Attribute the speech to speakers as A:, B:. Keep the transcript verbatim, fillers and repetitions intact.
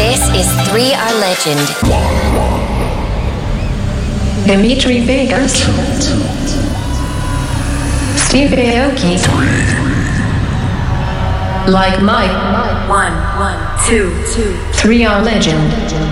A: This is Three Are Legend.
B: Dimitri Vegas. Steve Aoki. Like Mike.
C: One, one, two, two.
B: Three Are Legend.